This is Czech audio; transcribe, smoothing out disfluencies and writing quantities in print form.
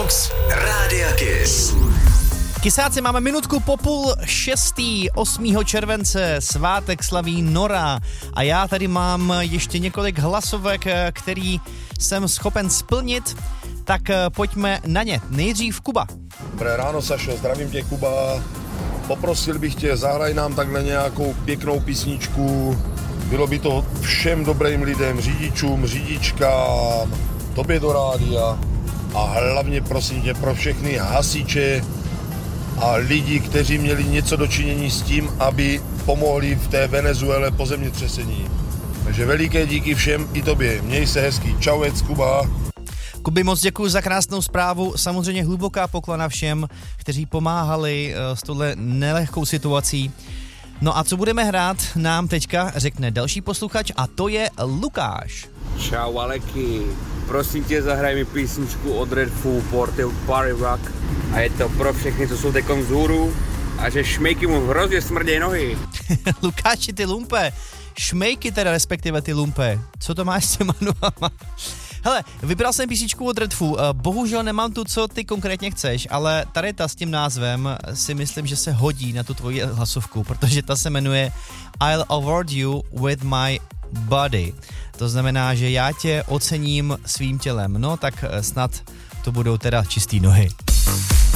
Box Rádia Kiss. Kysáci, máme minutku po 5:30, 8. července, svátek slaví Nora a já tady mám ještě několik hlasovek, který jsem schopen splnit, tak pojďme na ně. Nejdřív Kuba. Dobré ráno, Sašo, zdravím tě, Kuba. Poprosil bych tě, zahraj nám takhle nějakou pěknou písničku. Bylo by to všem dobrým lidem, řidičům, řidičkám, tobě do rádia a hlavně prosím tě pro všechny hasiče a lidi, kteří měli něco dočinění s tím, aby pomohli v té Venezuele po zemětřesení. Takže veliké díky všem i tobě. Měj se hezky. Čauec, Kuba. Kuby, moc děkuji za krásnou zprávu. Samozřejmě hluboká poklona všem, kteří pomáhali s touhle nelehkou situací. No a co budeme hrát, nám teďka řekne další posluchač a to je Lukáš. Čau Aleky, prosím tě, zahraj mi písničku od Red Full Party Rock a je to pro všechny, co jsou teďkom vzhůru a že šmejky mu hrozně smrděj nohy. Lukáši, ty lumpe, šmejky teda respektive ty lumpe, co to máš s těma nohama? Hele, vybral jsem písničku od Red Full, bohužel nemám tu, co ty konkrétně chceš, ale tady ta s tím názvem si myslím, že se hodí na tu tvoji hlasovku, protože ta se jmenuje I'll award you with my body. To znamená, že já tě ocením svým tělem, no tak snad to budou teda čistý nohy.